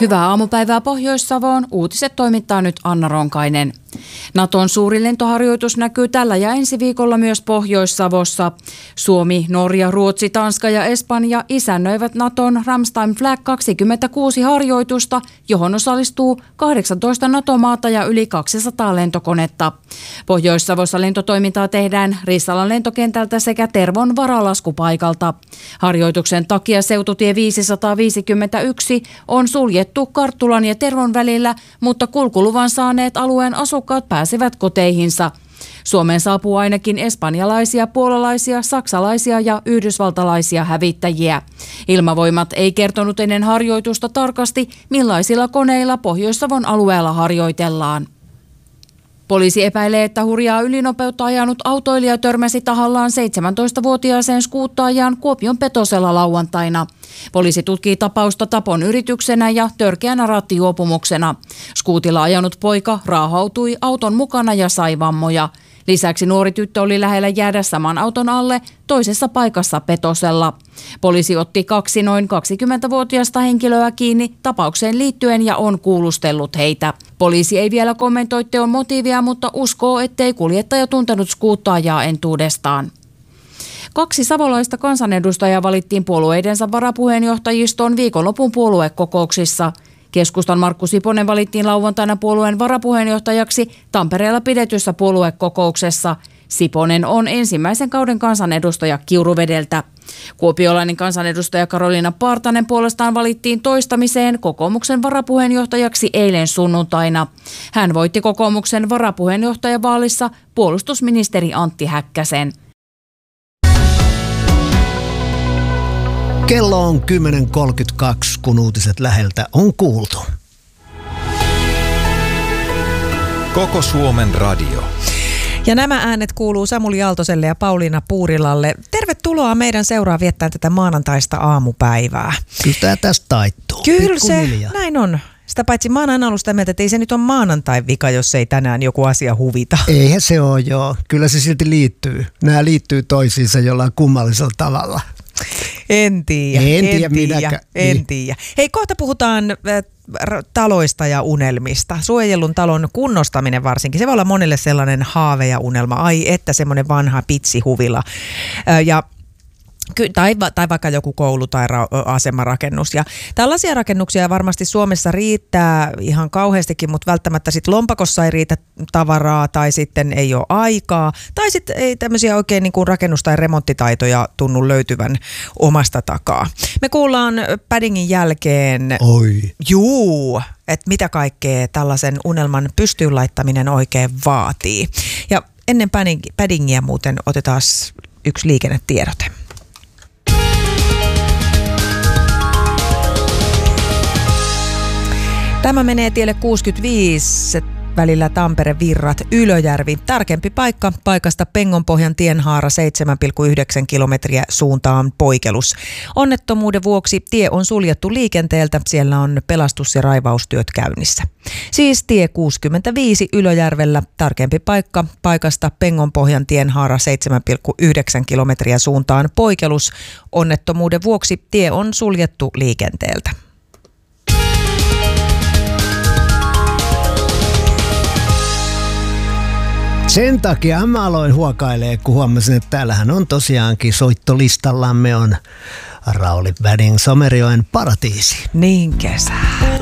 Hyvää aamupäivää Pohjois-Savoon. Uutiset toimittaa nyt Anna Ronkainen. Naton suuri lentoharjoitus näkyy tällä ja ensi viikolla myös Pohjois-Savossa. Suomi, Norja, Ruotsi, Tanska ja Espanja isännöivät Naton Ramstein Flag 26 harjoitusta, johon osallistuu 18 NATO-maata ja yli 200 lentokonetta. Pohjois-Savossa lentotoimintaa tehdään Rissalan lentokentältä sekä Tervon varalaskupaikalta. Harjoituksen takia seututie 551 on suljettu Karttulan ja Tervon välillä, mutta kulkuluvan saaneet alueen asukkaat pääsevät koteihinsa. Suomeen saapuu ainakin espanjalaisia, puolalaisia, saksalaisia ja yhdysvaltalaisia hävittäjiä. Ilmavoimat ei kertonut ennen harjoitusta tarkasti, millaisilla koneilla Pohjois-Savon alueella harjoitellaan. Poliisi epäilee, että hurjaa ylinopeutta ajanut autoilija törmäsi tahallaan 17-vuotiaaseen skuuttaajaan Kuopion Petosella lauantaina. Poliisi tutkii tapausta tapon yrityksenä ja törkeänä rattijuopumuksena. Skuutilla ajanut poika raahautui auton mukana ja sai vammoja. Lisäksi nuori tyttö oli lähellä jäädä saman auton alle toisessa paikassa Petosella. Poliisi otti 2 noin 20-vuotiaista henkilöä kiinni tapaukseen liittyen ja on kuulustellut heitä. Poliisi ei vielä kommentoi teon motiivia, mutta uskoo, ettei kuljettaja tuntenut skuuttaajaa entuudestaan. 2 savolaista kansanedustajaa valittiin puolueidensa varapuheenjohtajistoon viikonlopun puoluekokouksissa. Keskustan Markku Siponen valittiin lauantaina puolueen varapuheenjohtajaksi Tampereella pidetyssä puoluekokouksessa. Siponen on ensimmäisen kauden kansanedustaja Kiuruvedeltä. Kuopiolainen kansanedustaja Karoliina Partanen puolestaan valittiin toistamiseen kokoomuksen varapuheenjohtajaksi eilen sunnuntaina. Hän voitti kokoomuksen varapuheenjohtajavaalissa puolustusministeri Antti Häkkäsen. Kello on 10.32, kun uutiset läheltä on kuultu. Koko Suomen radio. Ja nämä äänet kuuluu Samuli Aaltoselle ja Pauliina Puurilalle. Tervetuloa meidän seuraan viettää tätä maanantaista aamupäivää. Kyllä tämä tästä taittuu. Kyllä se, näin on. Sitä paitsi mä oon aina ollut sitä mieltä, että ei se nyt ole maanantai vika, jos ei tänään joku asia huvita. Eihän se ole, joo. Kyllä se silti liittyy. Nämä liittyy toisiinsa jollain kummallisella tavalla. En tiedä. Hei, kohta puhutaan taloista ja unelmista. Suojellun talon kunnostaminen varsinkin. Se voi olla monelle sellainen haave ja unelma. Ai että semmoinen vanha pitsihuvila. Tai vaikka joku koulu tai asemarakennus. Ja tällaisia rakennuksia varmasti Suomessa riittää ihan kauheastikin, mutta välttämättä sitten lompakossa ei riitä tavaraa tai sitten ei ole aikaa. Tai sitten ei tämmöisiä oikein niin kuin rakennus- tai remonttitaitoja tunnu löytyvän omasta takaa. Me kuullaan paddingin jälkeen, että mitä kaikkea tällaisen unelman pystyyn laittaminen oikein vaatii. Ja ennen paddingia muuten otetaan yksi liikennetiedote. Tämä menee tielle 65 välillä Tampere-Virrat Ylöjärvi. Tarkempi paikka paikasta Pengonpohjan tienhaara 7,9 kilometriä suuntaan Poikelus. Onnettomuuden vuoksi tie on suljettu liikenteeltä. Siellä on pelastus- ja raivaustyöt käynnissä. Siis tie 65 Ylöjärvellä. Tarkempi paikka paikasta Pengonpohjan tienhaara 7,9 kilometriä suuntaan Poikelus. Onnettomuuden vuoksi tie on suljettu liikenteeltä. Sen takia mä aloin huokailemaan, kun huomasin, että täällähän on tosiaankin soittolistallamme on Rauli Väding Somerjoen Paratiisi. Niin kesä.